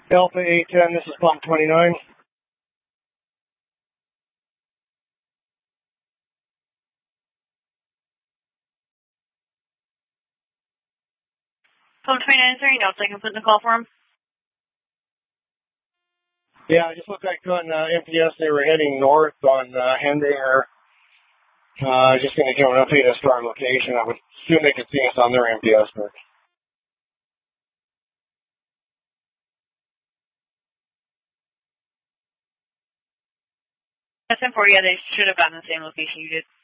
Delta 810, this is pump 29. Pump 29, is there any notes I can put in the call for him? Yeah, it just looked like on MPS they were heading north on Hendinger. Just going to give an update as to our location. I would assume they could see us on their MPS, but... SM4, yeah, they should have gotten the same location you did.